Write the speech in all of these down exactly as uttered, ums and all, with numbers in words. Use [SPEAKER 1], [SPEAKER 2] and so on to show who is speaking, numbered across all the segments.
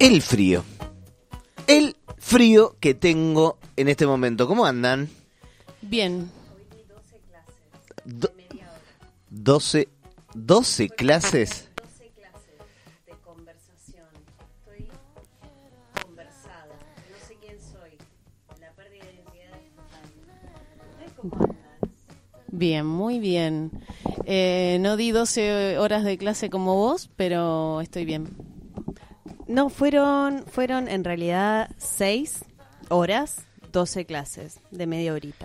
[SPEAKER 1] El frío. El frío que tengo en este momento. ¿Cómo andan?
[SPEAKER 2] Bien.
[SPEAKER 1] Do- doce, doce clases.
[SPEAKER 3] doce clases de conversación. Estoy conversada. No sé quién soy. La pérdida de identidad es total. ¿Ustedes cómo andan?
[SPEAKER 2] Bien, muy bien. Eh, no di doce horas de clase como vos, pero estoy bien.
[SPEAKER 3] No, fueron, fueron en realidad seis horas, doce clases de media horita.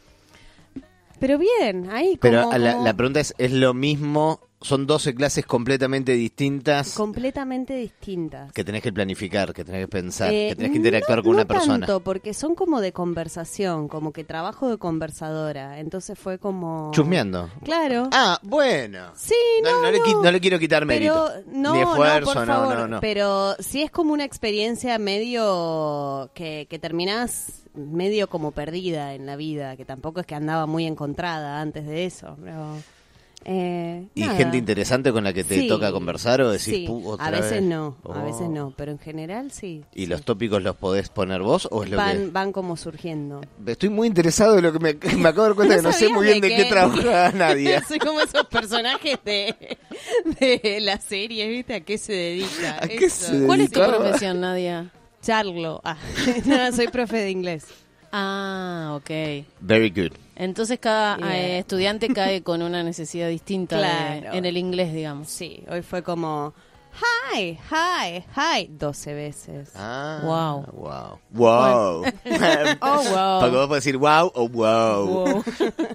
[SPEAKER 3] Pero bien, ahí como...
[SPEAKER 1] Pero la,
[SPEAKER 3] como
[SPEAKER 1] la pregunta es, ¿es lo mismo? ¿Son doce clases completamente distintas
[SPEAKER 3] completamente distintas.
[SPEAKER 1] que tenés que planificar, que tenés que pensar,
[SPEAKER 3] Eh,
[SPEAKER 1] que tenés que interactuar
[SPEAKER 3] no,
[SPEAKER 1] con
[SPEAKER 3] no
[SPEAKER 1] una persona?
[SPEAKER 3] tanto, porque son como de conversación, como que trabajo de conversadora. Entonces fue como...
[SPEAKER 1] Chusmeando.
[SPEAKER 3] Claro.
[SPEAKER 1] Ah, bueno.
[SPEAKER 3] Sí,
[SPEAKER 1] No,
[SPEAKER 3] no,
[SPEAKER 1] no, le,
[SPEAKER 3] no.
[SPEAKER 1] qui- no le quiero quitar mérito.
[SPEAKER 3] Pero no,
[SPEAKER 1] ni esfuerzo,
[SPEAKER 3] no, por
[SPEAKER 1] no,
[SPEAKER 3] favor,
[SPEAKER 1] no, no.
[SPEAKER 3] Pero sí es como una experiencia medio que, que terminás medio como perdida en la vida, que tampoco es que andaba muy encontrada antes de eso. Pero, eh,
[SPEAKER 1] ¿Y
[SPEAKER 3] nada.
[SPEAKER 1] gente interesante con la que te
[SPEAKER 3] Sí,
[SPEAKER 1] toca conversar o decís,
[SPEAKER 3] sí.
[SPEAKER 1] "Pu, otra
[SPEAKER 3] A veces
[SPEAKER 1] vez"?
[SPEAKER 3] no, a
[SPEAKER 1] Oh.
[SPEAKER 3] veces no, pero en general sí.
[SPEAKER 1] ¿Y
[SPEAKER 3] sí.
[SPEAKER 1] los tópicos los podés poner vos o es lo
[SPEAKER 3] van,
[SPEAKER 1] que...?
[SPEAKER 3] van como surgiendo.
[SPEAKER 1] Estoy muy interesado en lo que me, me acabo de dar cuenta
[SPEAKER 3] ¿No
[SPEAKER 1] que no sé
[SPEAKER 3] sabías
[SPEAKER 1] muy bien
[SPEAKER 3] de
[SPEAKER 1] de
[SPEAKER 3] qué?
[SPEAKER 1] qué trabaja Nadia.
[SPEAKER 3] Soy como esos personajes de, de la serie, ¿viste? ¿A qué se dedica?
[SPEAKER 1] ¿A qué
[SPEAKER 3] Eso.
[SPEAKER 1] se
[SPEAKER 2] ¿Cuál es tu
[SPEAKER 1] dedicaba?
[SPEAKER 2] profesión, Nadia?
[SPEAKER 3] Charlo. Ah, no, soy profe de inglés.
[SPEAKER 2] Ah, ok.
[SPEAKER 1] Very good.
[SPEAKER 2] Entonces cada
[SPEAKER 3] Yeah.
[SPEAKER 2] eh, estudiante cae con una necesidad distinta de-
[SPEAKER 3] Claro.
[SPEAKER 2] en el inglés, digamos.
[SPEAKER 3] Sí, hoy fue como hi, hi, hi, doce veces.
[SPEAKER 1] Ah,
[SPEAKER 2] Wow.
[SPEAKER 1] Wow. Wow.
[SPEAKER 2] Oh, wow.
[SPEAKER 1] Porque vos podés decir wow o wow.
[SPEAKER 2] Wow.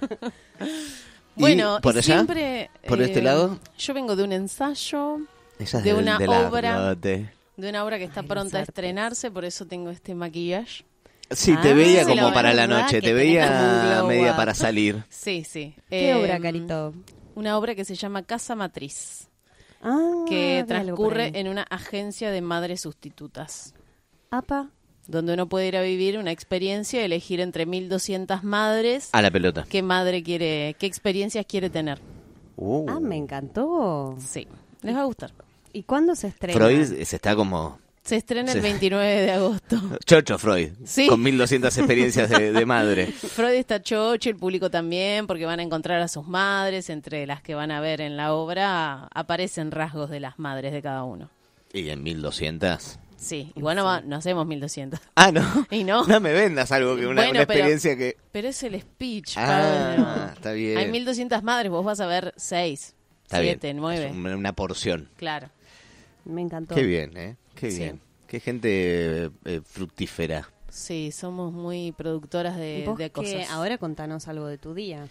[SPEAKER 1] ¿Y
[SPEAKER 2] Bueno,
[SPEAKER 1] por allá?
[SPEAKER 2] siempre...
[SPEAKER 1] ¿Por este lado?
[SPEAKER 2] Yo vengo de un ensayo,
[SPEAKER 1] Esa es
[SPEAKER 2] de
[SPEAKER 1] del-
[SPEAKER 2] una
[SPEAKER 1] del
[SPEAKER 2] obra.
[SPEAKER 1] arte.
[SPEAKER 2] de una obra que está
[SPEAKER 3] Ay,
[SPEAKER 2] pronta
[SPEAKER 3] las
[SPEAKER 2] a
[SPEAKER 3] artes.
[SPEAKER 2] estrenarse, por eso tengo este maquillaje.
[SPEAKER 1] Sí, te
[SPEAKER 3] Ah,
[SPEAKER 1] veía
[SPEAKER 3] sí,
[SPEAKER 1] como
[SPEAKER 3] la
[SPEAKER 1] para la
[SPEAKER 3] verdad
[SPEAKER 1] noche,
[SPEAKER 3] que
[SPEAKER 1] te
[SPEAKER 3] tenés como un
[SPEAKER 1] veía
[SPEAKER 3] glow
[SPEAKER 1] media
[SPEAKER 3] up.
[SPEAKER 1] para salir.
[SPEAKER 2] Sí, sí.
[SPEAKER 3] ¿Qué
[SPEAKER 2] Eh,
[SPEAKER 3] obra, Carito?
[SPEAKER 2] Una obra que se llama Casa Matriz,
[SPEAKER 3] Ah,
[SPEAKER 2] que
[SPEAKER 3] vi algo por
[SPEAKER 2] transcurre
[SPEAKER 3] ahí.
[SPEAKER 2] en una agencia de madres sustitutas,
[SPEAKER 3] Apa.
[SPEAKER 2] donde uno puede ir a vivir una experiencia y elegir entre mil doscientas madres
[SPEAKER 1] A la pelota.
[SPEAKER 2] qué madre quiere, qué experiencias quiere tener.
[SPEAKER 1] Uh.
[SPEAKER 3] Ah, me encantó.
[SPEAKER 2] Sí, les va a gustar.
[SPEAKER 3] ¿Y cuándo se estrena?
[SPEAKER 1] Freud se está como...
[SPEAKER 2] Se estrena el
[SPEAKER 1] Sí.
[SPEAKER 2] veintinueve de agosto.
[SPEAKER 1] Chocho Freud,
[SPEAKER 2] Sí.
[SPEAKER 1] con mil doscientas experiencias de, de madre.
[SPEAKER 2] Freud está chocho, el público también, porque van a encontrar a sus madres, entre las que van a ver en la obra aparecen rasgos de las madres de cada uno.
[SPEAKER 1] ¿Y en mil doscientas?
[SPEAKER 2] Sí, igual no, va- no hacemos mil doscientos.
[SPEAKER 1] Ah, ¿no?
[SPEAKER 2] Y no.
[SPEAKER 1] No me vendas algo que una,
[SPEAKER 2] Bueno,
[SPEAKER 1] una
[SPEAKER 2] pero-
[SPEAKER 1] experiencia que...
[SPEAKER 2] Pero es el speech,
[SPEAKER 1] Ah,
[SPEAKER 2] Pablo.
[SPEAKER 1] está bien.
[SPEAKER 2] Hay mil doscientas madres, vos vas a ver seis,
[SPEAKER 1] Está
[SPEAKER 2] siete,
[SPEAKER 1] bien.
[SPEAKER 2] nueve.
[SPEAKER 1] Es una, una porción.
[SPEAKER 2] Claro.
[SPEAKER 3] Me encantó.
[SPEAKER 1] Qué bien, ¿eh? Qué
[SPEAKER 2] Sí.
[SPEAKER 1] bien. Qué gente eh, eh, fructífera.
[SPEAKER 2] Sí, somos muy productoras de,
[SPEAKER 3] Vos
[SPEAKER 2] de
[SPEAKER 3] que
[SPEAKER 2] cosas.
[SPEAKER 3] ahora contanos algo de tu día.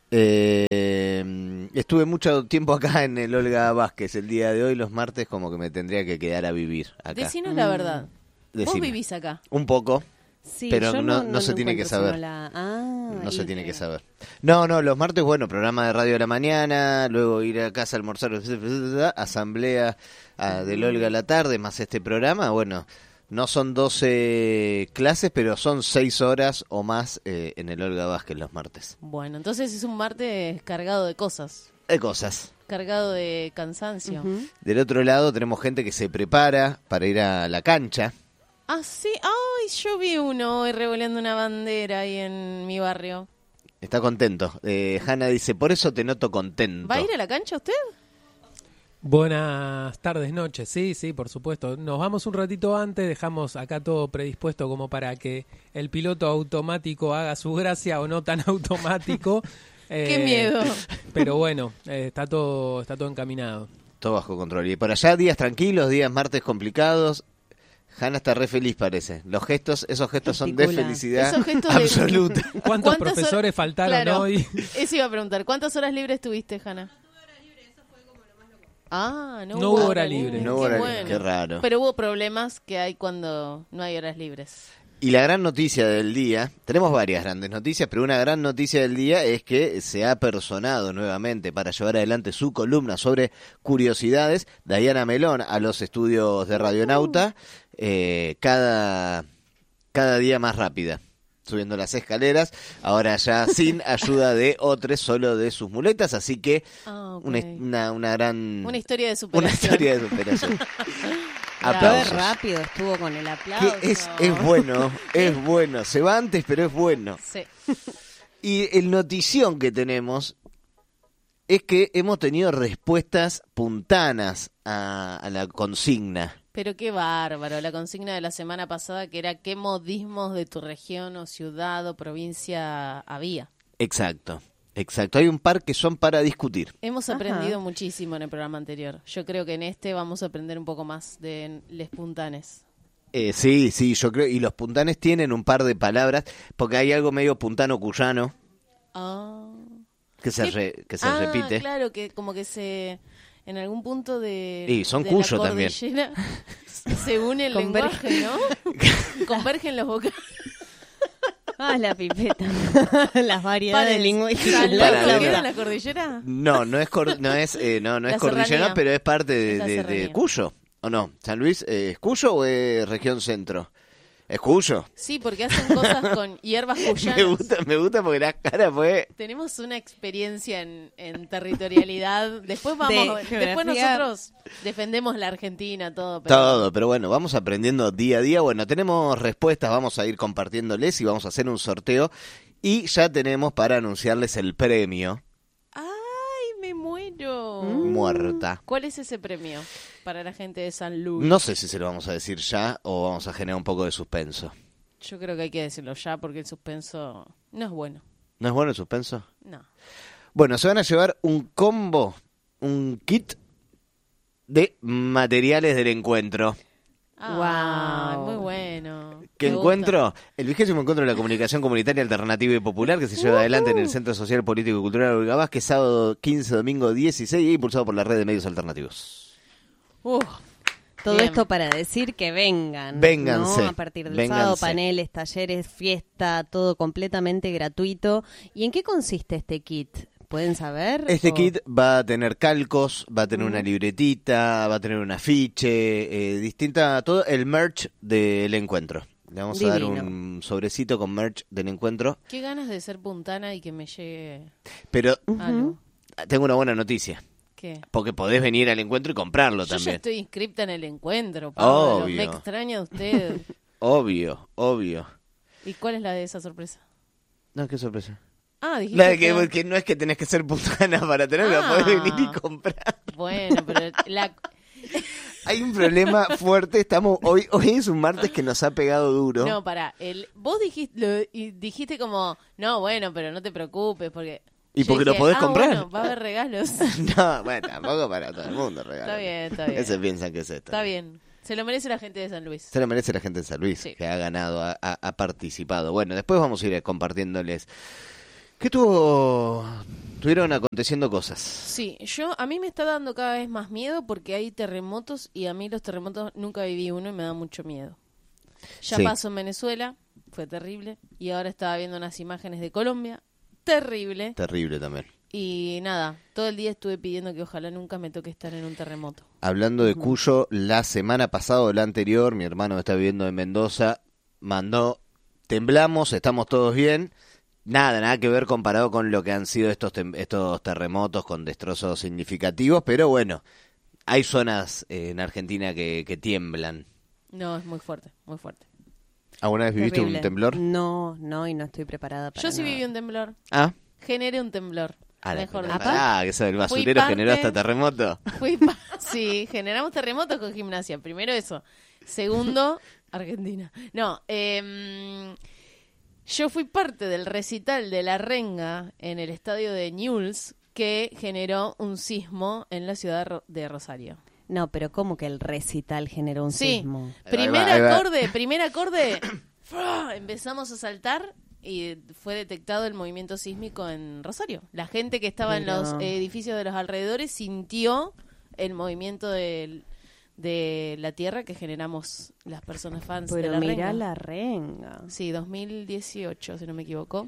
[SPEAKER 1] Eh, estuve mucho tiempo acá en el Olga Vázquez el día de hoy, los martes, como que me tendría que quedar a vivir acá.
[SPEAKER 2] Decinos la verdad. Vos
[SPEAKER 1] Decime.
[SPEAKER 2] vivís acá.
[SPEAKER 1] Un poco,
[SPEAKER 3] Sí,
[SPEAKER 1] Pero
[SPEAKER 3] yo
[SPEAKER 1] no-
[SPEAKER 3] no,
[SPEAKER 1] no se
[SPEAKER 3] lo
[SPEAKER 1] tiene que
[SPEAKER 3] encuentro
[SPEAKER 1] saber.
[SPEAKER 3] sino la- Ah,
[SPEAKER 1] no
[SPEAKER 3] y
[SPEAKER 1] se tiene
[SPEAKER 3] que-
[SPEAKER 1] que saber. No, no, los martes, bueno, programa de radio a la mañana, luego ir a casa a almorzar, asamblea ah, del Olga a la tarde, más este programa, bueno, no son doce clases, pero son seis horas o más eh, en el Olga Vázquez los martes.
[SPEAKER 2] Bueno, entonces es un martes cargado de cosas,
[SPEAKER 1] Hay cosas.
[SPEAKER 2] cargado de cansancio.
[SPEAKER 3] Ujú.
[SPEAKER 1] Del otro lado tenemos gente que se prepara para ir a la cancha.
[SPEAKER 2] Ah, sí. Ay, yo vi uno hoy revoleando una bandera ahí en mi barrio.
[SPEAKER 1] Está contento. Eh, Hanna dice, por eso te noto contento.
[SPEAKER 2] ¿Va a ir a la cancha usted?
[SPEAKER 4] Buenas tardes, noches. Sí, sí, por supuesto. Nos vamos un ratito antes, dejamos acá todo predispuesto como para que el piloto automático haga su gracia o no tan automático.
[SPEAKER 2] ¡Qué
[SPEAKER 4] Eh,
[SPEAKER 2] miedo!
[SPEAKER 4] Pero bueno, eh, está todo está todo encaminado.
[SPEAKER 1] Todo bajo control. Y por allá días tranquilos, días martes complicados. Hanna está re feliz, parece. Los gestos, esos gestos son de
[SPEAKER 3] Gesticula.
[SPEAKER 1] felicidad
[SPEAKER 2] Esos gestos de-
[SPEAKER 1] absoluta.
[SPEAKER 4] ¿Cuántos
[SPEAKER 2] ¿Cuántas
[SPEAKER 4] profesores
[SPEAKER 2] horas-
[SPEAKER 4] faltaron
[SPEAKER 2] Claro,
[SPEAKER 4] hoy?
[SPEAKER 2] Eso iba a preguntar. ¿Cuántas horas libres tuviste, Hanna? Ah, no,
[SPEAKER 4] No
[SPEAKER 2] hubo
[SPEAKER 4] hubo hora libre.
[SPEAKER 1] No
[SPEAKER 2] Qué
[SPEAKER 1] hubo hora-
[SPEAKER 2] bueno.
[SPEAKER 1] qué raro.
[SPEAKER 2] Pero hubo problemas que hay cuando no hay horas libres.
[SPEAKER 1] Y la gran noticia del día, tenemos varias grandes noticias, pero una gran noticia del día es que se ha personado nuevamente para llevar adelante su columna sobre curiosidades, Diana Melón, a los estudios de Radionauta, eh, cada, cada día más rápida, subiendo las escaleras, ahora ya sin ayuda de otros, solo de sus muletas, así que
[SPEAKER 2] Ah, ok.
[SPEAKER 1] una, una, una gran...
[SPEAKER 2] Una historia de
[SPEAKER 1] una
[SPEAKER 2] superación.
[SPEAKER 1] historia de superación. Aplausos.
[SPEAKER 3] Qué rápido estuvo con el aplauso.
[SPEAKER 1] Que es, es bueno, es bueno. Se va antes, pero es bueno.
[SPEAKER 2] Sí.
[SPEAKER 1] Y el notición que tenemos es que hemos tenido respuestas puntanas a, a la consigna.
[SPEAKER 2] Pero qué bárbaro, la consigna de la semana pasada que era qué modismos de tu región o ciudad o provincia había.
[SPEAKER 1] Exacto, exacto. Hay un par que son para discutir.
[SPEAKER 2] Hemos
[SPEAKER 3] Ajá.
[SPEAKER 2] aprendido muchísimo en el programa anterior. Yo creo que en este vamos a aprender un poco más de les puntanes.
[SPEAKER 1] Eh, sí, sí, yo creo. Y los puntanes tienen un par de palabras, porque hay algo medio puntano-cuyano
[SPEAKER 2] Ah.
[SPEAKER 1] que se,
[SPEAKER 2] ¿Qué?
[SPEAKER 1] re- que se
[SPEAKER 2] Ah,
[SPEAKER 1] repite.
[SPEAKER 2] claro, que como que se... En algún punto de,
[SPEAKER 1] Y son
[SPEAKER 2] de
[SPEAKER 1] cuyo
[SPEAKER 2] la
[SPEAKER 1] también.
[SPEAKER 2] cordillera se une el
[SPEAKER 3] Converge.
[SPEAKER 2] lenguaje, ¿no? Convergen los vocales.
[SPEAKER 3] Ah, la pipeta. Las variedades
[SPEAKER 2] Paren,
[SPEAKER 3] lingüísticas.
[SPEAKER 2] ¿San Luis
[SPEAKER 1] Para,
[SPEAKER 2] no
[SPEAKER 1] de
[SPEAKER 2] queda
[SPEAKER 1] verdad.
[SPEAKER 2] en la cordillera?
[SPEAKER 1] No, no es, cor- no es, eh, no, no es
[SPEAKER 2] La
[SPEAKER 1] cordillera,
[SPEAKER 2] serranía.
[SPEAKER 1] pero es parte de,
[SPEAKER 2] Es la
[SPEAKER 1] de- de
[SPEAKER 2] serranía.
[SPEAKER 1] Cuyo, ¿o no? ¿San Luis eh, es Cuyo o es región centro? ¿Es Cuyo?
[SPEAKER 2] Sí, porque hacen cosas con hierbas cuyanas.
[SPEAKER 1] Me gusta, me gusta porque la cara fue...
[SPEAKER 2] Tenemos una experiencia en, en territorialidad. Después vamos,
[SPEAKER 3] De
[SPEAKER 2] después
[SPEAKER 3] geografía.
[SPEAKER 2] nosotros defendemos la Argentina, todo. Pero
[SPEAKER 1] Todo, pero bueno, vamos aprendiendo día a día. Bueno, tenemos respuestas, vamos a ir compartiéndoles y vamos a hacer un sorteo. Y ya tenemos para anunciarles el premio.
[SPEAKER 2] ¡Ay, me muero!
[SPEAKER 1] Muerta.
[SPEAKER 2] ¿Cuál es ese premio para la gente de San Luis?
[SPEAKER 1] No sé si se lo vamos a decir ya o vamos a generar un poco de suspenso.
[SPEAKER 2] Yo creo que hay que decirlo ya porque el suspenso no es bueno.
[SPEAKER 1] ¿No es bueno el suspenso?
[SPEAKER 2] No.
[SPEAKER 1] Bueno, se van a llevar un combo, un kit de materiales del encuentro.
[SPEAKER 2] Ah,
[SPEAKER 3] Guau.
[SPEAKER 2] muy bueno.
[SPEAKER 1] ¿Qué
[SPEAKER 2] Me
[SPEAKER 1] encuentro? El vigésimo encuentro de la comunicación comunitaria alternativa y popular que se lleva adelante en el Centro Social, Político y Cultural Olga Vázquez, sábado quince, domingo dieciséis, y impulsado por la red de medios alternativos.
[SPEAKER 2] gusta. Uf,
[SPEAKER 3] Todo
[SPEAKER 2] bien.
[SPEAKER 3] esto para decir que vengan.
[SPEAKER 1] Vénganse,
[SPEAKER 3] ¿no? A partir del
[SPEAKER 1] vénganse.
[SPEAKER 3] sábado, paneles, talleres, fiesta, todo completamente gratuito. ¿Y en qué consiste este kit? ¿Pueden saber?
[SPEAKER 1] Este
[SPEAKER 3] ¿O-
[SPEAKER 1] kit va a tener calcos, va a tener una libretita, va a tener un afiche, eh, distinta, todo el merch del encuentro. Le vamos a dar
[SPEAKER 3] Divino.
[SPEAKER 1] un sobrecito con merch del encuentro,
[SPEAKER 2] Qué ganas de ser puntana y que me llegue
[SPEAKER 1] pero
[SPEAKER 2] algo.
[SPEAKER 1] tengo una buena noticia,
[SPEAKER 2] ¿Qué?
[SPEAKER 1] porque podés venir al encuentro y comprarlo
[SPEAKER 2] Yo ya
[SPEAKER 1] también.
[SPEAKER 2] estoy inscripta en el encuentro, Pablo.
[SPEAKER 1] Obvio.
[SPEAKER 2] Me extraña usted.
[SPEAKER 1] Obvio, obvio.
[SPEAKER 2] ¿Y cuál es la de esa sorpresa?
[SPEAKER 1] No, qué sorpresa.
[SPEAKER 2] Ah, dijiste
[SPEAKER 1] La de que,
[SPEAKER 2] que-
[SPEAKER 1] que no es que tenés que ser puntana para tenerlo,
[SPEAKER 2] Ah.
[SPEAKER 1] podés venir y comprar.
[SPEAKER 2] Bueno, pero la...
[SPEAKER 1] Hay un problema fuerte, estamos hoy hoy es un martes que nos ha pegado duro.
[SPEAKER 2] No, pará. El... Vos dijiste, lo- y dijiste como, no, bueno, pero no te preocupes porque...
[SPEAKER 1] ¿Y
[SPEAKER 2] Yo
[SPEAKER 1] porque lo
[SPEAKER 2] dije,
[SPEAKER 1] podés
[SPEAKER 2] ah,
[SPEAKER 1] comprar?
[SPEAKER 2] Bueno, va a haber regalos.
[SPEAKER 1] No, bueno, tampoco para todo el mundo regalo.
[SPEAKER 2] Está bien, está bien.
[SPEAKER 1] ¿Qué se piensan que es esto?
[SPEAKER 2] Está bien. Se lo merece la gente de San Luis.
[SPEAKER 1] Se lo merece la gente de San Luis,
[SPEAKER 2] Sí.
[SPEAKER 1] que ha ganado, ha, ha- ha participado. Bueno, después vamos a ir compartiéndoles. ¿Qué tuvo? Tuvieron aconteciendo cosas.
[SPEAKER 2] Sí, yo a mí me está dando cada vez más miedo porque hay terremotos y a mí los terremotos nunca viví uno y me da mucho miedo. Ya
[SPEAKER 1] Sí.
[SPEAKER 2] pasó en Venezuela, fue terrible, y ahora estaba viendo unas imágenes de Colombia, terrible,
[SPEAKER 1] Terrible también.
[SPEAKER 2] y nada, todo el día estuve pidiendo que ojalá nunca me toque estar en un terremoto.
[SPEAKER 1] Hablando de Cuyo, la semana pasada o la anterior, mi hermano está viviendo en Mendoza, mandó, temblamos, estamos todos bien. Nada, nada que ver comparado con lo que han sido estos tem- estos terremotos con destrozos significativos, pero bueno, hay zonas eh, en Argentina que, que tiemblan.
[SPEAKER 2] No, es muy fuerte, muy fuerte.
[SPEAKER 1] ¿Alguna vez viviste
[SPEAKER 3] Terrible.
[SPEAKER 1] un temblor?
[SPEAKER 3] No, no, y no estoy preparada para
[SPEAKER 2] Yo sí
[SPEAKER 3] nada.
[SPEAKER 2] viví un temblor,
[SPEAKER 1] Ah,
[SPEAKER 2] generé un temblor,
[SPEAKER 1] ah, la
[SPEAKER 2] mejor
[SPEAKER 1] puta.
[SPEAKER 2] dicho.
[SPEAKER 1] Ah, que eso, el basurero
[SPEAKER 2] Fui parte-
[SPEAKER 1] generó hasta terremoto.
[SPEAKER 2] Fui pa- sí, generamos terremotos con gimnasia. Primero eso. Segundo, Argentina. No, em, yo fui parte del recital de La Renga en el estadio de Newell's que generó un sismo en la ciudad de Ro- de Rosario.
[SPEAKER 3] No, pero ¿cómo que el recital generó un
[SPEAKER 2] Sí,
[SPEAKER 3] sismo?
[SPEAKER 2] primer
[SPEAKER 1] Ahí va, ahí va.
[SPEAKER 2] acorde, primer acorde, ¡fra! Empezamos a saltar y fue detectado el movimiento sísmico en Rosario. La gente que estaba en
[SPEAKER 3] Pero-
[SPEAKER 2] los edificios de los alrededores sintió el movimiento del- de la tierra que generamos las personas fans de
[SPEAKER 3] Pero
[SPEAKER 2] la
[SPEAKER 3] mirá
[SPEAKER 2] renga.
[SPEAKER 3] la renga.
[SPEAKER 2] Sí, dos mil dieciocho, si no me equivoco.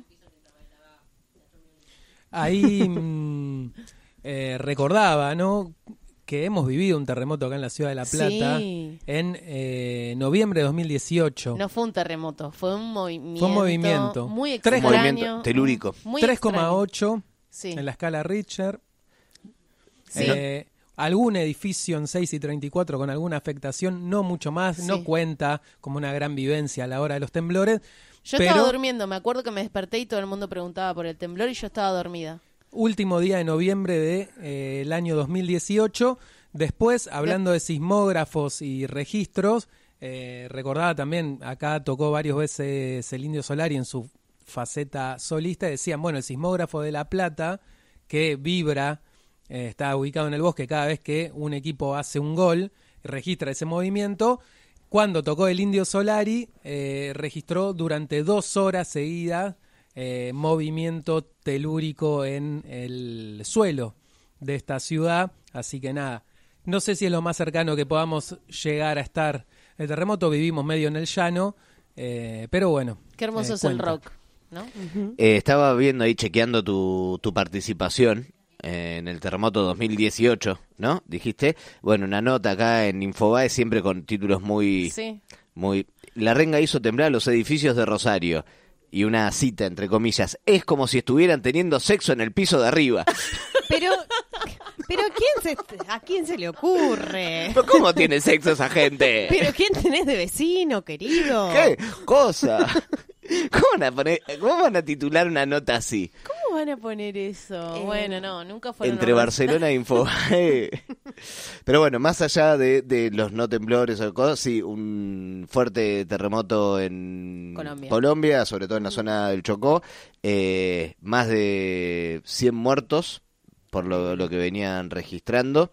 [SPEAKER 4] Ahí mm, eh, recordaba, ¿no? Que hemos vivido un terremoto acá en la ciudad de La Plata
[SPEAKER 2] Sí.
[SPEAKER 4] en eh, noviembre de dos mil dieciocho.
[SPEAKER 2] No fue un terremoto, fue un movimiento.
[SPEAKER 4] Fue un movimiento.
[SPEAKER 2] Muy
[SPEAKER 4] Tres-
[SPEAKER 2] extraño.
[SPEAKER 1] Movimiento telúrico.
[SPEAKER 2] muy
[SPEAKER 4] tres coma
[SPEAKER 2] extraño.
[SPEAKER 4] ocho
[SPEAKER 2] Sí.
[SPEAKER 4] en la escala Richter.
[SPEAKER 2] Sí.
[SPEAKER 4] Eh, algún edificio en seis y treinta y cuatro con alguna afectación, no mucho más,
[SPEAKER 2] Sí.
[SPEAKER 4] no cuenta como una gran vivencia a la hora de los temblores.
[SPEAKER 2] Yo
[SPEAKER 4] pero
[SPEAKER 2] estaba durmiendo, me acuerdo que me desperté y todo el mundo preguntaba por el temblor y yo estaba dormida.
[SPEAKER 4] último día de noviembre del de, eh, año dos mil dieciocho. Después, hablando de sismógrafos y registros, eh, recordaba también, acá tocó varias veces el Indio Solari en su faceta solista, decían, bueno, el sismógrafo de La Plata, que vibra, eh, está ubicado en el bosque cada vez que un equipo hace un gol, registra ese movimiento. Cuando tocó el Indio Solari, eh, registró durante dos horas seguidas eh, movimiento telúrico en el suelo de esta ciudad, así que nada, no sé si es lo más cercano que podamos llegar a estar el terremoto, vivimos medio en el llano, eh, pero bueno.
[SPEAKER 2] Qué hermoso
[SPEAKER 4] eh,
[SPEAKER 2] es el
[SPEAKER 4] cuenta.
[SPEAKER 2] rock, ¿no?
[SPEAKER 3] Ujú.
[SPEAKER 1] Eh, estaba viendo ahí, chequeando tu, tu participación eh, en el terremoto dos mil dieciocho, ¿no? Dijiste, bueno, una nota acá en Infobae siempre con títulos muy...
[SPEAKER 2] Sí.
[SPEAKER 1] muy La Renga hizo temblar los edificios de Rosario. Y una cita, entre comillas, es como si estuvieran teniendo sexo en el piso de arriba.
[SPEAKER 3] Pero, pero ¿quién se, ¿a quién se le ocurre?
[SPEAKER 1] ¿Pero cómo tiene sexo esa gente?
[SPEAKER 3] ¿Pero quién tenés de vecino, querido?
[SPEAKER 1] ¿Qué cosa? ¿Cómo van a poner, cómo van a titular una nota así?
[SPEAKER 2] ¿Cómo van a poner eso?
[SPEAKER 3] Eh,
[SPEAKER 2] bueno, no, nunca fueron
[SPEAKER 1] Entre
[SPEAKER 2] a-
[SPEAKER 1] Barcelona e Infobae. Pero bueno, más allá de, de los no temblores o cosas, sí, un fuerte terremoto en
[SPEAKER 2] Colombia.
[SPEAKER 1] Colombia, sobre todo en la zona del Chocó. Eh, más de cien muertos, por lo, lo que venían registrando.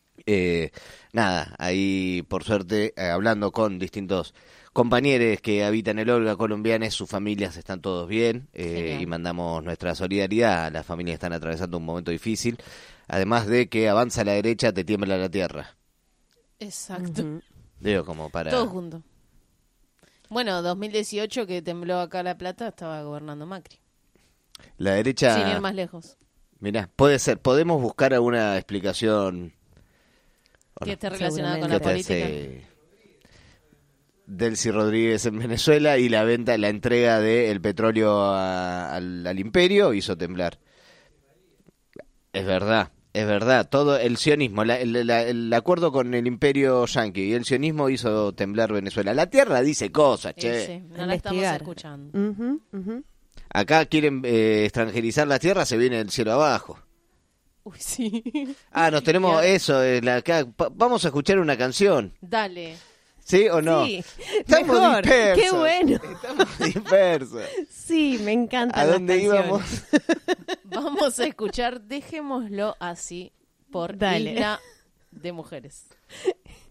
[SPEAKER 1] Eh, nada, ahí por suerte, eh, hablando con distintos compañeros que habitan el Olga, colombianos, sus familias están todos bien, eh,
[SPEAKER 2] Genial.
[SPEAKER 1] y mandamos nuestra solidaridad a las familias que están atravesando un momento difícil, además de que avanza a la derecha, te tiembla la tierra,
[SPEAKER 2] Exacto.
[SPEAKER 3] Ujú.
[SPEAKER 1] digo, como para...
[SPEAKER 2] Todo junto. Bueno, dos mil dieciocho que tembló acá La Plata, estaba gobernando Macri.
[SPEAKER 1] La derecha,
[SPEAKER 2] Sin ir más lejos.
[SPEAKER 1] mirá, puede ser, podemos buscar alguna explicación... ¿o
[SPEAKER 2] Que
[SPEAKER 1] no?
[SPEAKER 2] esté relacionada con la
[SPEAKER 1] ¿Qué te
[SPEAKER 2] política.
[SPEAKER 1] hace Delcy Rodríguez en Venezuela y la venta, la entrega del petróleo a- al, al imperio hizo temblar? Es verdad, es verdad. Todo el sionismo, la- el, la- el acuerdo con el imperio yanqui y el sionismo hizo temblar Venezuela. La tierra dice cosas,
[SPEAKER 2] Sí,
[SPEAKER 1] che.
[SPEAKER 2] sí, no
[SPEAKER 3] A
[SPEAKER 2] la estamos
[SPEAKER 3] investigar.
[SPEAKER 2] escuchando.
[SPEAKER 3] Ujú, ujú.
[SPEAKER 1] Acá quieren eh, extranjerizar la tierra, se viene el cielo abajo.
[SPEAKER 2] Uy, sí.
[SPEAKER 1] Ah, nos tenemos
[SPEAKER 2] Claro.
[SPEAKER 1] eso. eh, la- acá, pa- vamos a escuchar una canción.
[SPEAKER 2] Dale.
[SPEAKER 1] ¿Sí o no?
[SPEAKER 3] Sí,
[SPEAKER 1] Estamos
[SPEAKER 3] mejor.
[SPEAKER 1] dispersos.
[SPEAKER 3] Qué bueno.
[SPEAKER 1] Estamos dispersos.
[SPEAKER 3] Sí, me encanta.
[SPEAKER 1] ¿A dónde íbamos?
[SPEAKER 2] Vamos a escuchar Dejémoslo así por
[SPEAKER 3] Dale.
[SPEAKER 2] Isla de Mujeres.